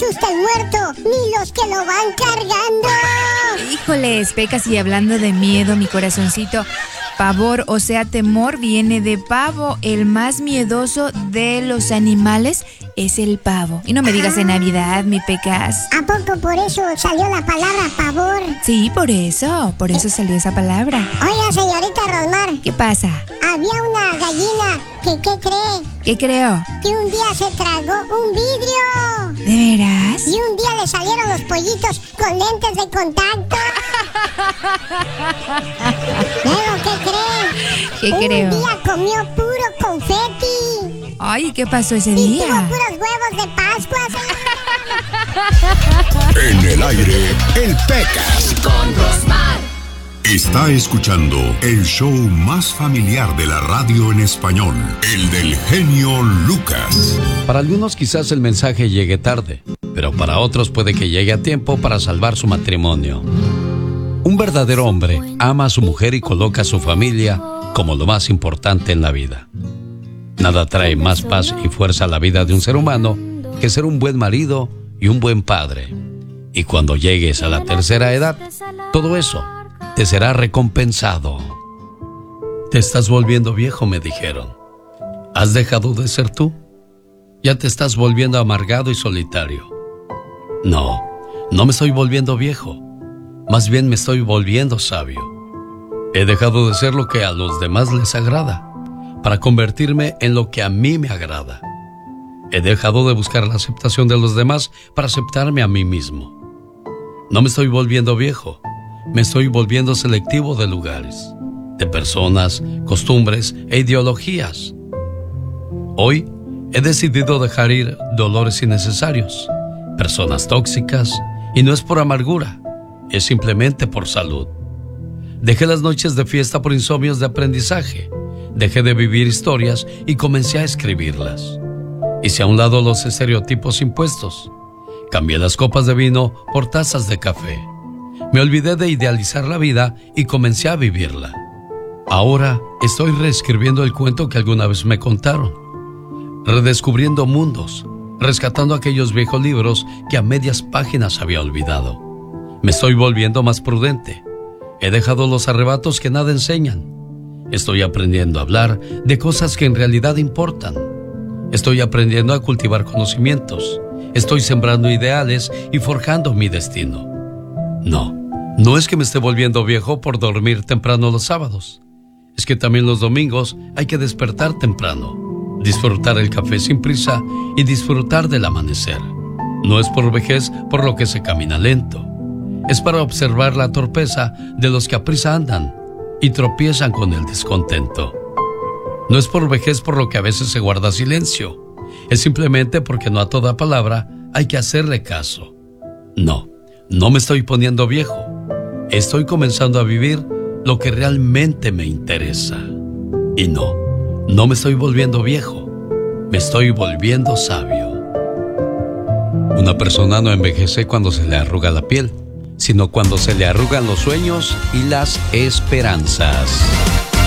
asusta el muerto, ni los que lo van cargando. Híjoles, Pecas, y hablando de miedo, mi corazoncito, pavor, o sea, temor, viene de pavo. El más miedoso de los animales es el pavo. Y no me digas de Navidad, mi Pecas. ¿A poco por eso salió la palabra pavor? Sí, por eso salió esa palabra. Oiga, señorita Rosmar. ¿Qué pasa? Había una gallina que, ¿qué cree? ¿Qué creo? Que un día se tragó un vidrio. ¿De veras? Y un día le salieron los pollitos con lentes de contacto. ¿Luego qué cree? ¿Qué creo? Un día comió puro confeti. Ay, ¿qué pasó ese Y día? tuvo puros huevos de Pascua. En el aire, el Pecas. Con Rosmar. Está escuchando el show más familiar de la radio en español, el del genio Lucas. Para algunos quizás el mensaje llegue tarde, pero para otros puede que llegue a tiempo para salvar su matrimonio. Un verdadero hombre ama a su mujer y coloca a su familia como lo más importante en la vida. Nada trae más paz y fuerza a la vida de un ser humano que ser un buen marido y un buen padre. Y cuando llegues a la tercera edad, todo eso te será recompensado. Te estás volviendo viejo, me dijeron. ¿Has dejado de ser tú? Ya te estás volviendo amargado y solitario. No me estoy volviendo viejo. Más bien me estoy volviendo sabio. He dejado de ser lo que a los demás les agrada, para convertirme en lo que a mí me agrada. He dejado de buscar la aceptación de los demás para aceptarme a mí mismo. No me estoy volviendo viejo. Me estoy volviendo selectivo de lugares, de personas, costumbres e ideologías. Hoy he decidido dejar ir dolores innecesarios, personas tóxicas, y no es por amargura, es simplemente por salud. Dejé las noches de fiesta por insomnios de aprendizaje, dejé de vivir historias y comencé a escribirlas. Hice a un lado los estereotipos impuestos, cambié las copas de vino por tazas de café. Me olvidé de idealizar la vida y comencé a vivirla. Ahora estoy reescribiendo el cuento que alguna vez me contaron, redescubriendo mundos, rescatando aquellos viejos libros que a medias páginas había olvidado. Me estoy volviendo más prudente. He dejado los arrebatos que nada enseñan. Estoy aprendiendo a hablar de cosas que en realidad importan. Estoy aprendiendo a cultivar conocimientos. Estoy sembrando ideales y forjando mi destino. No es que me esté volviendo viejo por dormir temprano los sábados. Es que también los domingos hay que despertar temprano, disfrutar el café sin prisa y disfrutar del amanecer. No es por vejez por lo que se camina lento. Es para observar la torpeza de los que a prisa andan y tropiezan con el descontento. No es por vejez por lo que a veces se guarda silencio. Es simplemente porque no a toda palabra hay que hacerle caso. No me estoy poniendo viejo. Estoy comenzando a vivir lo que realmente me interesa. Y no me estoy volviendo viejo. Me estoy volviendo sabio. Una persona no envejece cuando se le arruga la piel, sino cuando se le arrugan los sueños y las esperanzas.